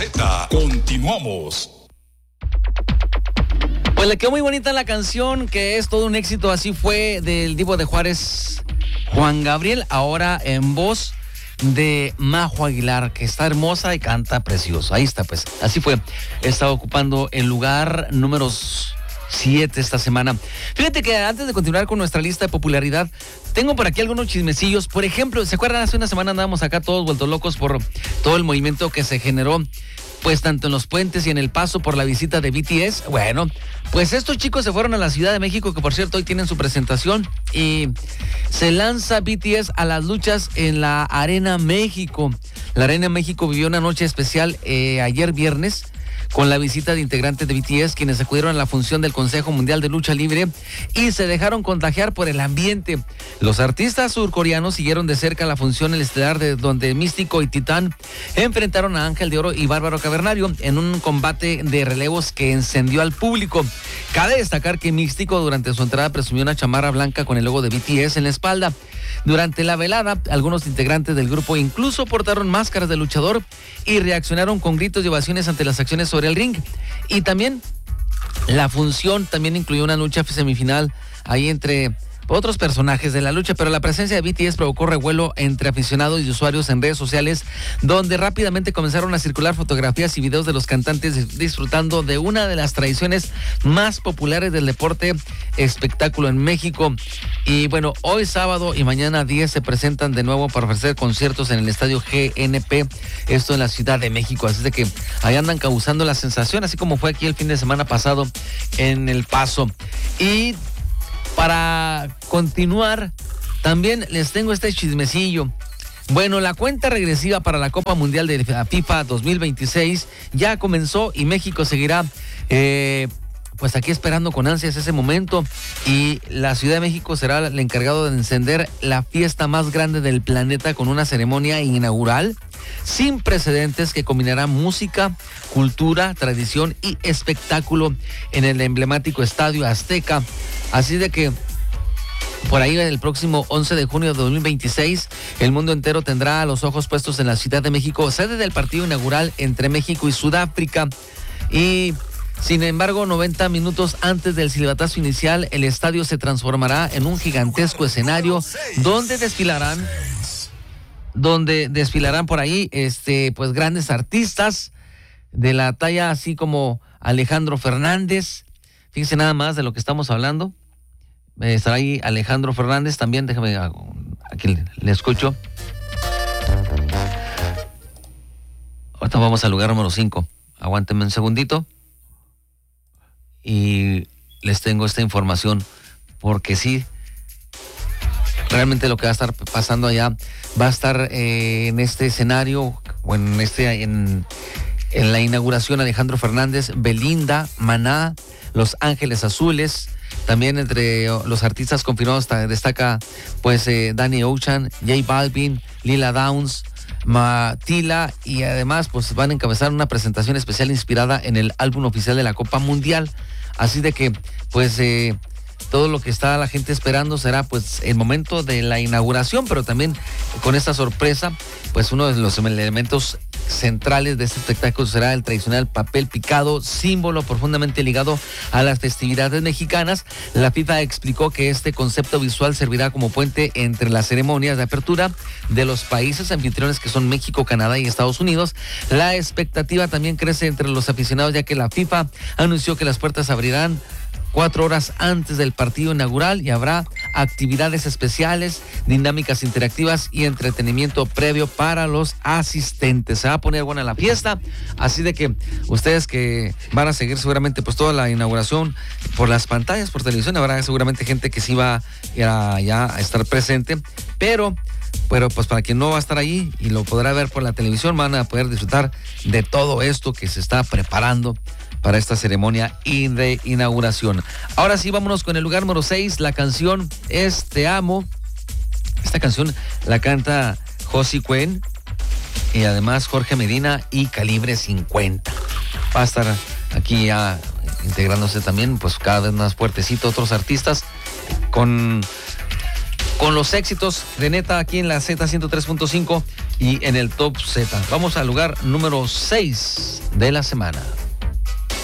Z. Continuamos. Pues le quedó muy bonita la canción, que es todo un éxito. Así fue del Divo de Juárez, Juan Gabriel, ahora en voz de Majo Aguilar, que está hermosa y canta precioso. Ahí está, pues, así fue. Está ocupando el lugar número 7 esta semana. Fíjate que antes de continuar con nuestra lista de popularidad, tengo por aquí algunos chismecillos. Por ejemplo, ¿se acuerdan? Hace una semana andábamos acá todos vueltos locos por todo el movimiento que se generó, pues tanto en los puentes y en el paso por la visita de BTS. Bueno, pues estos chicos se fueron a la Ciudad de México, que por cierto hoy tienen su presentación, y se lanza BTS a las luchas en la Arena México. La Arena México vivió una noche especial ayer viernes, con la visita de integrantes de BTS, quienes acudieron a la función del Consejo Mundial de Lucha Libre y se dejaron contagiar por el ambiente. Los artistas surcoreanos siguieron de cerca la función estelar de donde Místico y Titán enfrentaron a Ángel de Oro y Bárbaro Cavernario en un combate de relevos que encendió al público. Cabe destacar que Místico durante su entrada presumió una chamarra blanca con el logo de BTS en la espalda. Durante la velada, algunos integrantes del grupo incluso portaron máscaras de luchador y reaccionaron con gritos y ovaciones ante las acciones sobre el ring. Y también la función también incluyó una lucha semifinal ahí entre otros personajes de la lucha, pero la presencia de BTS provocó revuelo entre aficionados y usuarios en redes sociales, donde rápidamente comenzaron a circular fotografías y videos de los cantantes disfrutando de una de las tradiciones más populares del deporte espectáculo en México. Y bueno, hoy sábado y mañana 10 se presentan de nuevo para ofrecer conciertos en el estadio GNP, esto en la Ciudad de México, así de que ahí andan causando la sensación, así como fue aquí el fin de semana pasado en El Paso. Y para continuar, también les tengo este chismecillo. Bueno, la cuenta regresiva para la Copa Mundial de la FIFA 2026 ya comenzó y México seguirá pues aquí esperando con ansias ese momento, y la Ciudad de México será el encargado de encender la fiesta más grande del planeta con una ceremonia inaugural sin precedentes que combinará música, cultura, tradición y espectáculo en el emblemático Estadio Azteca. Así de que por ahí el próximo 11 de junio de 2026, el mundo entero tendrá los ojos puestos en la Ciudad de México, sede del partido inaugural entre México y Sudáfrica. Y sin embargo, 90 minutos antes del silbatazo inicial, el estadio se transformará en un gigantesco escenario donde desfilarán por ahí pues grandes artistas de la talla así como Alejandro Fernández. Fíjense nada más de lo que estamos hablando. Estará ahí Alejandro Fernández también. Déjame, aquí le escucho. Ahorita vamos al lugar número 5. Aguántenme un segundito. Y les tengo esta información, porque sí, realmente lo que va a estar pasando allá va a estar en este escenario, o en la inauguración, Alejandro Fernández, Belinda, Maná, Los Ángeles Azules. También entre los artistas confirmados destaca pues Danny Ocean, J Balvin, Lila Downs, Matila, y además pues van a encabezar una presentación especial inspirada en el álbum oficial de la Copa Mundial. Así de que pues todo lo que está la gente esperando será pues el momento de la inauguración, pero también con esta sorpresa, pues uno de los elementos centrales de este espectáculo será el tradicional papel picado, símbolo profundamente ligado a las festividades mexicanas. La FIFA explicó que este concepto visual servirá como puente entre las ceremonias de apertura de los países anfitriones, que son México, Canadá y Estados Unidos. La expectativa también crece entre los aficionados, ya que la FIFA anunció que las puertas abrirán 4 horas antes del partido inaugural y habrá actividades especiales, dinámicas interactivas y entretenimiento previo para los asistentes. Se va a poner buena la fiesta, así de que ustedes que van a seguir seguramente pues toda la inauguración por las pantallas, por televisión, habrá seguramente gente que sí va a estar presente, pero pues para quien no va a estar ahí y lo podrá ver por la televisión, van a poder disfrutar de todo esto que se está preparando para esta ceremonia de inauguración. Ahora sí, vámonos con el lugar número 6. La canción es Te Amo. Esta canción la canta Josie Cuen y además Jorge Medina y Calibre 50. Va a estar aquí ya integrándose también, pues cada vez más fuertecito, otros artistas con con los éxitos de Neta aquí en la Z103.5 y en el Top Z. Vamos al lugar número 6 de la semana.